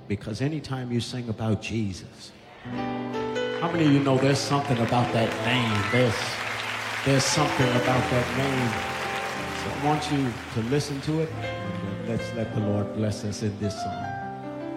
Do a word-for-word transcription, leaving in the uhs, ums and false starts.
Because anytime you sing about Jesus, how many of you know there's something about that name? There's, there's something about that name. So I want you to listen to it. And let's let the Lord bless us in this song.